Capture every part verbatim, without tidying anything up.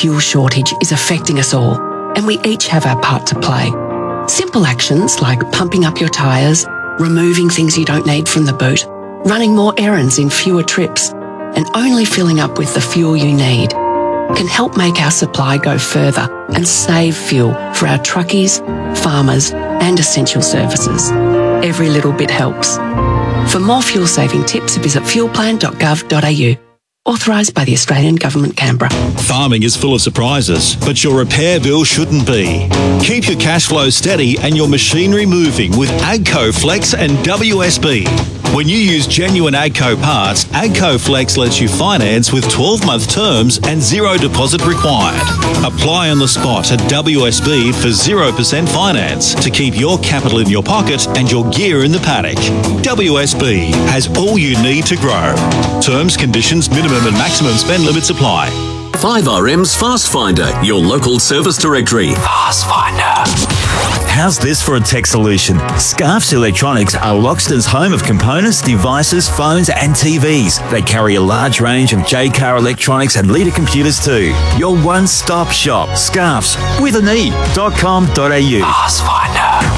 fuel shortage is affecting us all, and we each have our part to play. Simple actions like pumping up your tyres, removing things you don't need from the boot, running more errands in fewer trips, and only filling up with the fuel you need can help make our supply go further and save fuel for our truckies, farmers, and essential services. Every little bit helps. For more fuel-saving tips, visit fuelplan dot gov dot a u. Authorised by the Australian Government, Canberra. Farming is full of surprises, but your repair bill shouldn't be. Keep your cash flow steady and your machinery moving with AGCO Flex and W S B. When you use genuine AGCO parts, AGCO Flex lets you finance with twelve-month terms and zero deposit required. Apply on the spot at W S B for zero percent finance to keep your capital in your pocket and your gear in the paddock. W S B has all you need to grow. Terms, conditions, minimum and maximum spend limits apply. five R M's Fast Finder, your local service directory. Fast Finder. How's this for a tech solution? Scarfs Electronics are Loxton's home of components, devices, phones and T Vs. They carry a large range of J-Car electronics and leader computers too. Your one-stop shop. Scarfs with an E dot com dot a u. Fast Finder.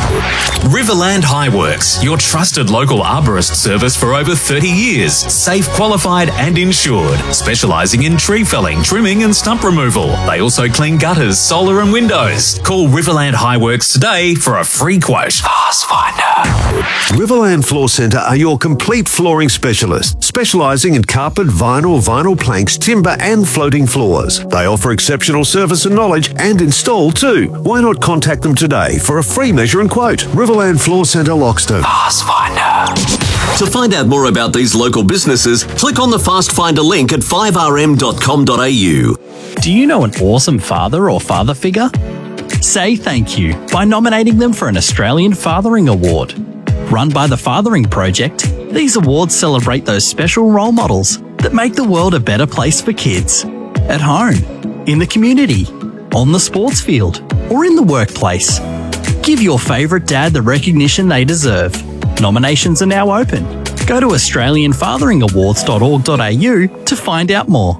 Riverland Highworks, your trusted local arborist service for over thirty years. Safe, qualified and insured. Specialising in tree felling, trimming and stump removal. They also clean gutters, solar and windows. Call Riverland Highworks today for a free quote. Fast Finder. Riverland Floor Centre are your complete flooring specialists, specialising in carpet, vinyl, vinyl planks, timber and floating floors. They offer exceptional service and knowledge and install too. Why not contact them today for a free measure and quote? Riverland Floor Centre, Loxton. Fast Finder. To find out more about these local businesses, click on the Fast Finder link at five r m dot com dot a u. Do you know an awesome father or father figure? Say thank you by nominating them for an Australian Fathering Award. Run by the Fathering Project, these awards celebrate those special role models that make the world a better place for kids. At home, in the community, on the sports field, or in the workplace. Give your favourite dad the recognition they deserve. Nominations are now open. Go to australian fathering awards dot org dot a u to find out more.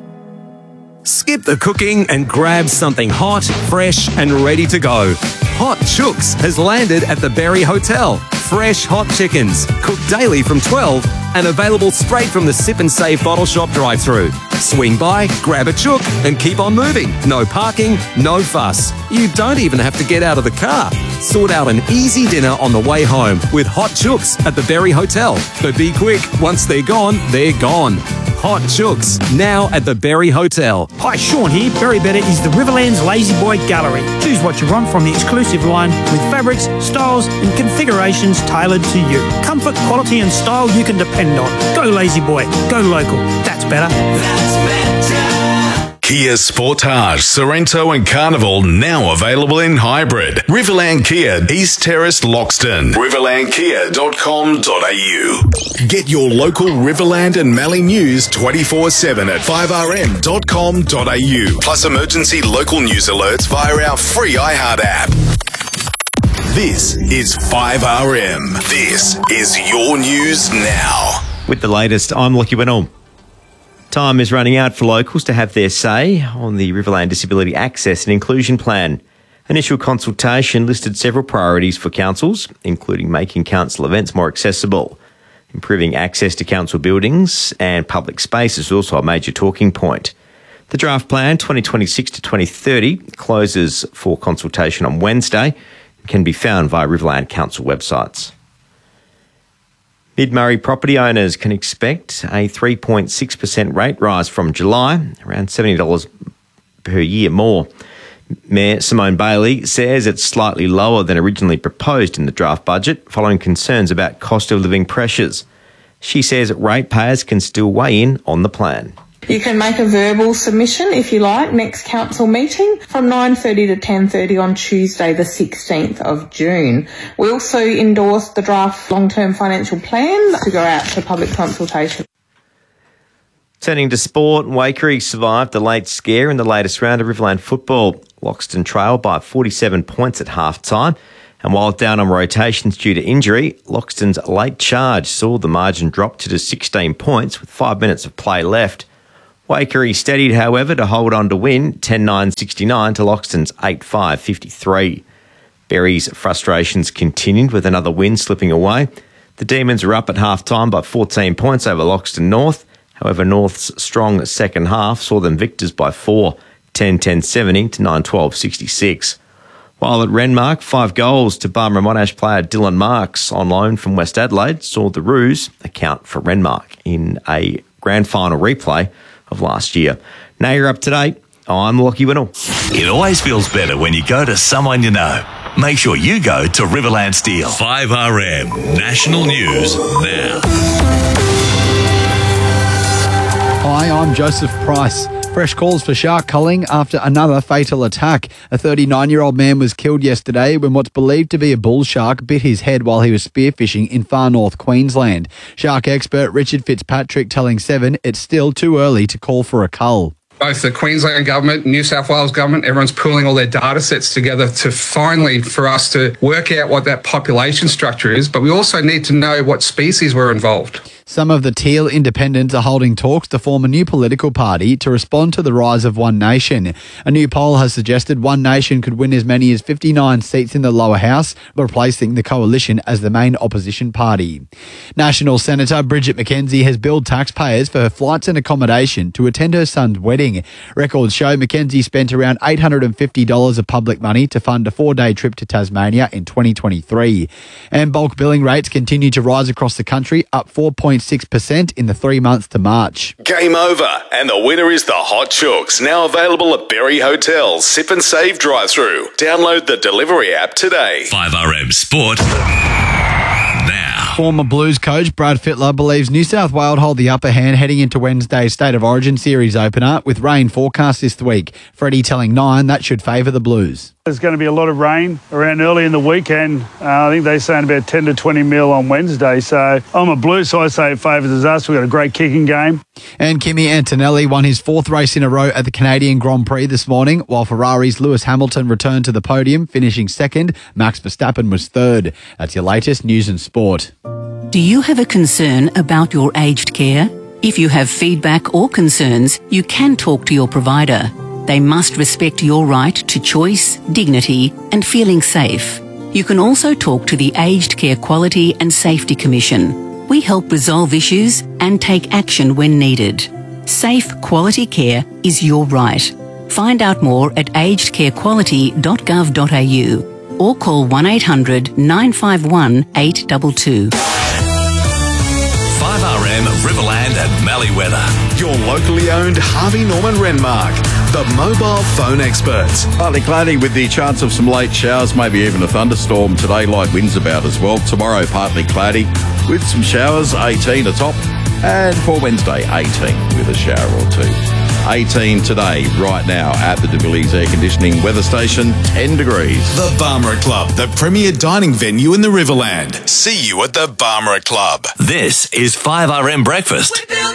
Skip the cooking and grab something hot, fresh and ready to go. Hot Chooks has landed at the Berry Hotel. Fresh hot chickens, cooked daily from twelve and available straight from the Sip and Save bottle shop drive-through. Swing by, grab a chook and keep on moving. No parking, no fuss. You don't even have to get out of the car. Sort out an easy dinner on the way home with Hot Chooks at the Berry Hotel. But be quick, once they're gone, they're gone. Hot Chooks, now at the Berry Hotel. Hi, Sean here. Berry Better is the Riverland's Lazy Boy Gallery. Choose what you want from the exclusive line with fabrics, styles and configurations tailored to you. Comfort, quality and style you can depend on. Go Lazy Boy. Go local. That's better. That's better. Kia Sportage, Sorrento and Carnival now available in hybrid. Riverland Kia, East Terrace, Loxton. riverland kia dot com dot a u. Get your local Riverland and Mallee news twenty-four seven at five r m dot com dot a u. Plus emergency local news alerts via our free iHeart app. This is five R M. This is your news now. With the latest, I'm Lockie Wenham. Time is running out for locals to have their say on the Riverland Disability Access and Inclusion Plan. Initial consultation listed several priorities for councils, including making council events more accessible. Improving access to council buildings and public spaces is also a major talking point. The draft plan twenty twenty-six to twenty thirty closes for consultation on Wednesday and can be found via Riverland Council websites. Mid-Murray property owners can expect a three point six percent rate rise from July, around seventy dollars per year more. Mayor Simone Bailey says it's slightly lower than originally proposed in the draft budget, following concerns about cost of living pressures. She says ratepayers can still weigh in on the plan. You can make a verbal submission, if you like, next council meeting from nine thirty to ten thirty on Tuesday the sixteenth of June. We also endorsed the draft long-term financial plan to go out to public consultation. Turning to sport, Waikerie survived the late scare in the latest round of Riverland football. Loxton trailed by forty-seven points at half-time, and while down on rotations due to injury, Loxton's late charge saw the margin drop to just sixteen points with five minutes of play left. Waikerie steadied, however, to hold on to win ten nine sixty-nine to Loxton's eight five fifty-three. Berry's frustrations continued with another win slipping away. The Demons were up at half-time by fourteen points over Loxton North. However, North's strong second half saw them victors by four, ten ten seventy to nine twelve sixty-six. While at Renmark, five goals to Barbara Monash player Dylan Marks on loan from West Adelaide saw the Roos account for Renmark in a grand final replay of last year. Now you're up to date. I'm Lockie Winnell. It always feels better when you go to someone you know. Make sure you go to Riverland Steel. five R M National News now. Hi, I'm Joseph Price. Fresh calls for shark culling after another fatal attack. A thirty-nine-year-old man was killed yesterday when what's believed to be a bull shark bit his head while he was spearfishing in far north Queensland. Shark expert Richard Fitzpatrick telling Seven it's still too early to call for a cull. Both the Queensland government, New South Wales government, everyone's pooling all their data sets together to finally, for us to work out what that population structure is, but we also need to know what species were involved. Some of the Teal independents are holding talks to form a new political party to respond to the rise of One Nation. A new poll has suggested One Nation could win as many as fifty-nine seats in the lower house, replacing the coalition as the main opposition party. National Senator Bridget McKenzie has billed taxpayers for her flights and accommodation to attend her son's wedding. Records show McKenzie spent around eight hundred fifty dollars of public money to fund a four-day trip to Tasmania in twenty twenty-three. And bulk billing rates continue to rise across the country, up four point six percent in the three months to March. Game over, and the winner is the Hot Chooks, now available at Berry Hotel Sip and Save drive-thru. Download the delivery app today. five R M Sport now. Former Blues coach Brad Fittler believes New South Wales hold the upper hand heading into Wednesday's State of Origin series opener, with rain forecast this week. Freddie telling Nine that should favour the Blues. There's going to be a lot of rain around early in the weekend. Uh, I think they're saying about ten to twenty mil on Wednesday. So I'm a Blues, so I say it favours us. We've got a great kicking game. And Kimi Antonelli won his fourth race in a row at the Canadian Grand Prix this morning, while Ferrari's Lewis Hamilton returned to the podium, finishing second. Max Verstappen was third. That's your latest news and sport. Do you have a concern about your aged care? If you have feedback or concerns, you can talk to your provider. They must respect your right to choice, dignity, and feeling safe. You can also talk to the Aged Care Quality and Safety Commission. We help resolve issues and take action when needed. Safe, quality care is your right. Find out more at aged care quality dot gov dot a u or call one eight hundred nine five one eight two two. five R M Riverland and Malleeweather. Your locally owned Harvey Norman Renmark, the mobile phone experts. Partly cloudy with the chance of some late showers, maybe even a thunderstorm today. Light winds about as well. Tomorrow, partly cloudy with some showers, eighteen atop. And for Wednesday, eighteen with a shower or two. eighteen today, right now at the De Villiers Air Conditioning Weather Station, ten degrees. The Barmera Club, the premier dining venue in the Riverland. See you at the Barmera Club. This is five R M Breakfast.